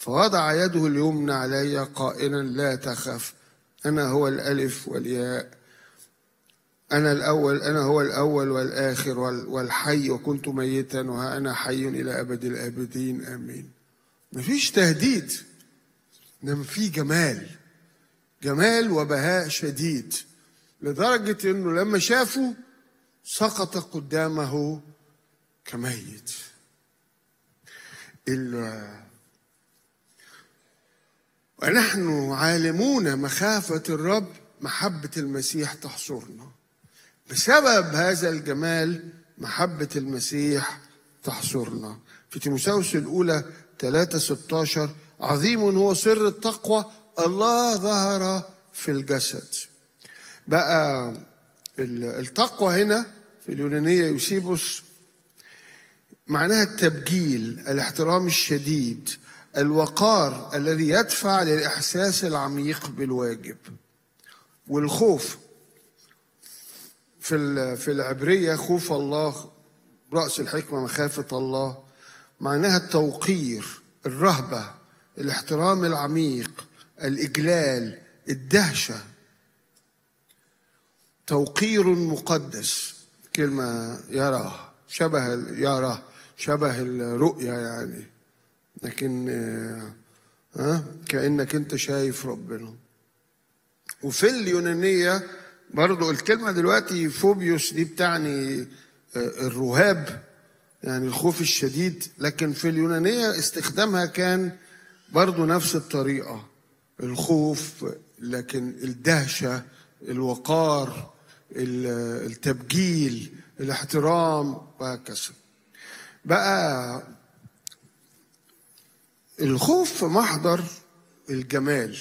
فوضع يده اليمنى علي قائلا لا تخف، أنا هو الألف والياء، أنا هو الأول والآخر والحي، وكنت ميتا وها أنا حي إلى أبد الآبدين آمين. مفيش تهديد، إنما في جمال وبهاء شديد، لدرجة إنه لما شافه سقط قدامه كميت. ونحن عالمون مخافة الرب محبة المسيح تحصرنا. بسبب هذا الجمال محبة المسيح تحصرنا. في تيموثاوس الأولى 3:16 عظيم هو سر التقوى، الله ظهر في الجسد. بقى التقوى هنا في اليونانية يوسيبوس معناها التبجيل، الاحترام الشديد، الوقار الذي يدفع للإحساس العميق بالواجب. والخوف في العبرية خوف الله، رأس الحكمة مخافة الله، معناها التوقير، الرهبة، الاحترام العميق، الإجلال، الدهشة. توقير مقدس، كلمة يراه شبه الرؤية يعني، لكن كأنك انت شايف ربنا. وفي اليونانية برضو الكلمة دلوقتي فوبيوس دي بتعني الرهاب، يعني الخوف الشديد، لكن في اليونانية استخدامها كان برضو نفس الطريقة، الخوف، لكن الدهشة، الوقار، التبجيل، الاحترام، وهكذا. بقى الخوف في محضر الجمال.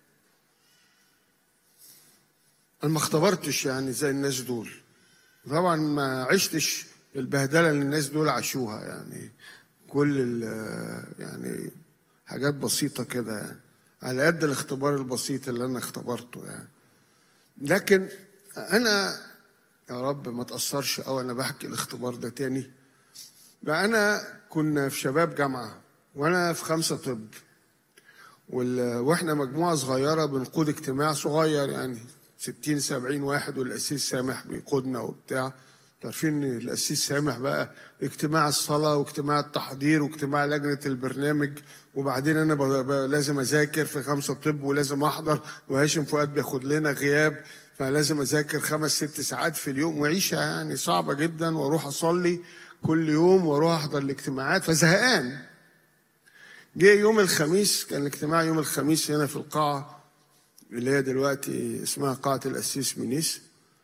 أنا ما اختبرتش يعني زي الناس دول، طبعا ما عشتش البهدلة اللي الناس دول عاشوها، يعني كل يعني حاجات بسيطة كده، يعني على قد الاختبار البسيط اللي أنا اختبرته يعني. لكن أنا يا رب ما تأثرش أو أنا بحكي الاختبار ده تاني. بقى أنا كنا في شباب جامعة وأنا في 5 طب، وإحنا مجموعة صغيرة بنقود اجتماع صغير يعني 60-70 واحد، والقسيس سامح بيقودنا وبتاع. عارفين ان القسيس سامح بقى اجتماع الصلاة واجتماع التحضير واجتماع لجنة البرنامج، وبعدين انا لازم اذاكر في 5 طب ولازم احضر، وهاشم فؤاد بياخد لنا غياب، فلازم اذاكر 5-6 ساعات في اليوم، وعيشة يعني صعبة جدا، واروح اصلي كل يوم واروح احضر الاجتماعات، فزهقان. جه يوم الخميس، كان الاجتماع يوم الخميس هنا في القاعة اللي هي دلوقتي اسمها قاعة القسيس منيس.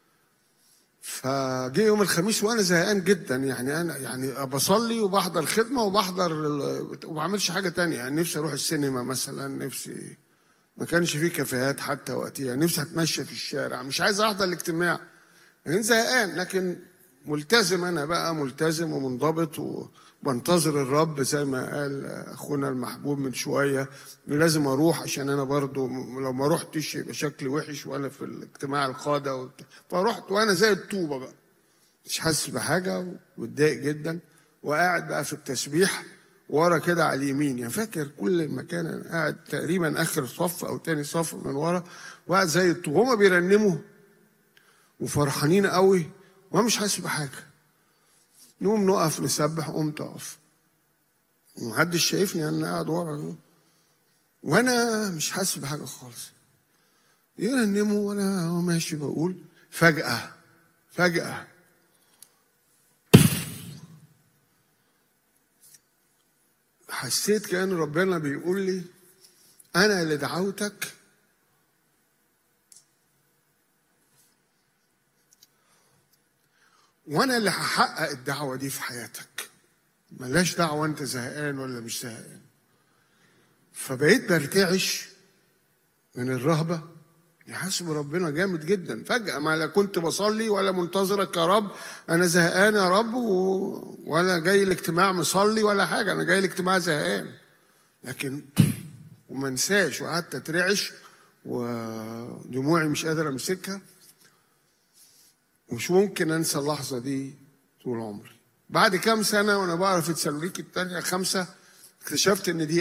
فجه يوم الخميس وانا زهقان جدا، يعني انا يعني بصلي وبحضر خدمه وبحضر وما بعملش حاجه تانية، يعني نفسي اروح السينما مثلا، نفسي ما كانش فيه كافيهات حتى وقتها، نفسي اتمشى في الشارع، مش عايز احضر الاجتماع يعني زهقان. لكن ملتزم، انا بقى ملتزم ومنضبط وبنتظر الرب زي ما قال اخونا المحبوب من شويه، لازم اروح عشان انا برضو لو ما روحتش يبقى شكلي وحش وانا في الاجتماع القاده فرحت وانا زي الطوبه بقى، مش حاسس بحاجه ومتضايق جدا، وقاعد بقى في التسبيح ورا كده على اليمين، يعني فاكر كل مكان انا قاعد تقريبا اخر صف او تاني صف من ورا، وقاعد زي الطوبه، هما بيرنموا وفرحانين قوي وانا مش حاسس بحاجه. نقوم نقف نسبح، قمت اقف ومحدش شايفني، انا قاعد ورا وانا مش حاسس بحاجه خالص. يرنموا وانا ماشي بقول، فجأة حسيت كأن ربنا بيقول لي انا اللي دعوتك وانا اللي هحقق الدعوه دي في حياتك، ملاش دعوه انت زهقان ولا مش زهقان. فبقيت برتعش من الرهبه، يحاسب ربنا جامد جدا. فجأة ما لا كنت بصلي ولا منتظرك يا رب، انا زهقان يا رب ولا جاي الاجتماع مصلي ولا حاجه، انا جاي الاجتماع زهقان. لكن وما انساش، وقعدت اترعش ودموعي مش قادر امسكها، ومش ممكن انسى اللحظه دي طول عمري. بعد كام سنه وانا بقرا في تسالونيكي الثانيه 5 اكتشفت ان دي